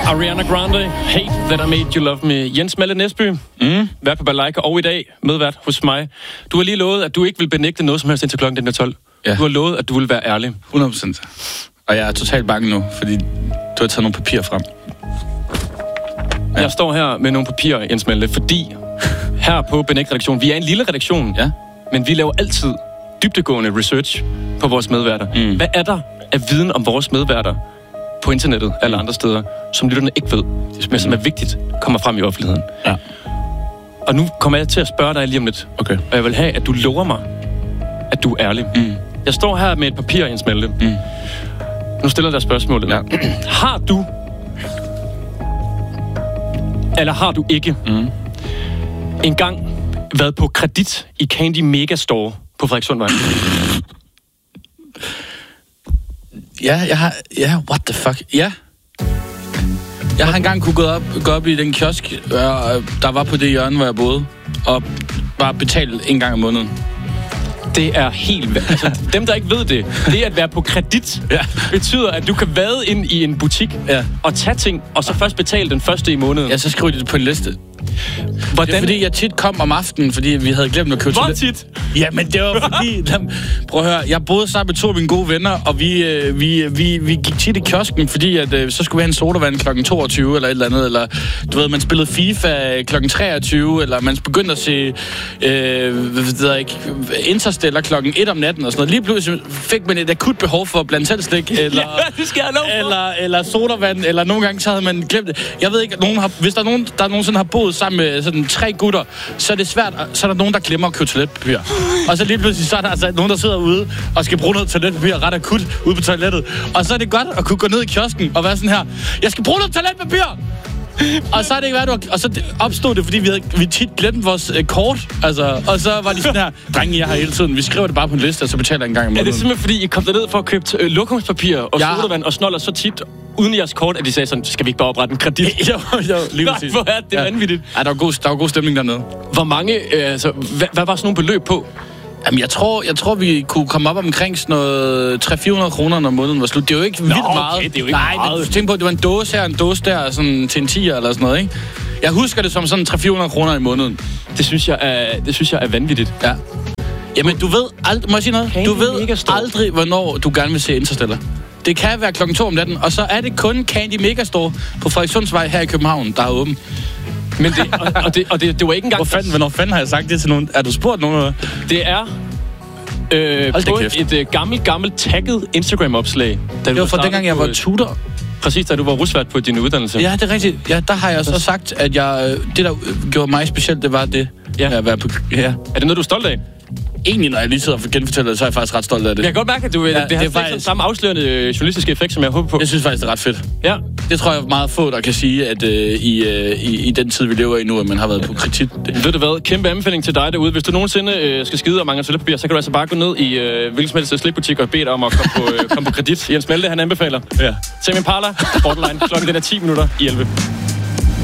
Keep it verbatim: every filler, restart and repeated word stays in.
Ariana Grande, Hate That I Made You Love Me. Jens Malle Næsby, mm. vært på Balalaika, og i dag medvært hos mig. Du har lige lovet, at du ikke vil benægte noget som helst indtil klokken den er tolv. Ja. Du har lovet, at du vil være ærlig. hundrede procent. Og jeg er totalt bange nu, fordi du har taget nogle papirer frem. Ja. Jeg står her med nogle papirer, Jens Malle, fordi her på Benægt-redaktionen, vi er en lille redaktion, ja. men vi laver altid dybdegående research på vores medværter. Mm. Hvad er der af viden om vores medværter på internettet eller andre steder, som lytterne ikke ved, men som er vigtigt, kommer frem i offentligheden? Ja. Og nu kommer jeg til at spørge dig lige om lidt, okay. og jeg vil have, at du lover mig, at du er ærlig. Mm. Jeg står her med et papir, Jens Malte. Mm. Nu stiller jeg dig spørgsmålet. Ja. Har du, eller har du ikke, mm. engang været på kredit i Candy Megastore på Frederikssundvej? Ja, jeg har... Ja, what the fuck? Ja. Jeg har engang kunne gå op, gå op i den kiosk, der var på det hjørne, hvor jeg boede, og bare betale en gang om måneden. Det er helt... Altså, dem, der ikke ved det, det at være på kredit, ja. betyder, at du kan vade ind i en butik ja. og tage ting, og så først betale den første i måneden. Ja, så skriver de det på en liste. Hvordan? Det er fordi, jeg tit kom om aftenen, fordi vi havde glemt at købe Hvor tit? Ja, men det var fordi... Prøv at høre, jeg boede sammen med to af mine gode venner, og vi, øh, vi, vi, vi gik tit i kiosken, fordi at, øh, så skulle vi have en sodavand klokken toogtyve, eller et eller andet, eller du ved, man spillede FIFA klokken treogtyve, eller man begyndte at se øh, ved jeg ikke, Interstellar klokken et om natten, og sådan noget. Lige pludselig fik man et akut behov for blandt selv slik, eller, ja, det skal jeg lov for. eller, eller sodavand, eller nogle gange så havde man glemt det. Jeg ved ikke, nogen har, hvis der er nogen, der nogensinde har boet sammen med sådan tre gutter, så er det svært, så er der nogen, der glemmer at købe toiletpapir. Og så lige pludselig, så er der altså nogen, der sidder ude og skal bruge noget toiletpapir ret akut ude på toilettet. Og så er det godt at kunne gå ned i kiosken og være sådan her, jeg skal bruge noget toiletpapir! Og så er det ikke været, og så opstod det, fordi vi havde vi tit glemt vores øh, kort, altså, og så var de sådan her, drenge, jeg har hele tiden, vi skriver det bare på en liste, og så betaler jeg en gang om måneden. Er det simpelthen, fordi I kom derned for at købe øh, lokumspapir og ja. sodavand og snoller så tit uden jeres kort, at de sagde sådan, skal vi ikke bare oprette en kredit? jo, jo, lige præcis. Hvor er det ja. vanvittigt. Ja, der var god, der var god stemning dernede. Hvor mange, øh, altså, hvad, hvad var sådan nogle beløb på? Jamen, jeg tror, jeg tror, vi kunne komme op omkring sådan noget tre til fire hundrede kroner, når måneden var slut. Det er jo ikke vildt Nå, meget. Okay, det er jo ikke Nej, meget. Nej, tænk på, at det var en dåse her, en dåse der, sådan til en tier eller sådan noget, ikke? Jeg husker det som sådan tre til fire hundrede kroner i måneden. Det synes jeg er, det synes jeg er vanvittigt. Ja. Jamen, du ved aldrig... Må jeg sige noget? Candy du ved aldrig, hvornår du gerne vil se Interstellar. Det kan være klokken to om natten, og så er det kun Candy Megastore på Frederikssundsvej her i København, der er åben. Men det, og, og, det, og det, det var ikke engang... Hvor fanden, hvornår fanden har jeg sagt det til nogen? Er du spurgt nogen? Det er... Øh, på et øh, gammelt, gammelt tagget Instagram-opslag. Det var fra dengang, jeg var tutor. Præcis, da du var rusvært på din uddannelse. Ja, det er rigtigt. Ja, der har jeg så sagt, at jeg... Det, der gjorde mig specielt, det var det. Ja. At være på, ja. Er det noget, du er stolt af? Egentlig, når jeg lige sidder og genfortæller det, så er jeg faktisk ret stolt af det. Jeg kan godt mærke, at du, ja, det, det har faktisk samme afslørende journalistiske effekt, som jeg håber på. Jeg synes faktisk, det er ret fedt. Ja. Det tror jeg er meget få, der kan sige, at øh, i, øh, i, i den tid, vi lever i nu, at man har været på kritik. Ved du hvad? Kæmpe anbefaling til dig derude. Hvis du nogensinde øh, skal skide og mangler toiletpapir, så kan du altså bare gå ned i øh, hvilken som helst slikbutik og bede dig om at komme på, øh, komme på kredit. Jens Malte, han anbefaler. Ja. Tame Impala, Borderline. Klokken den er ti minutter i elleve.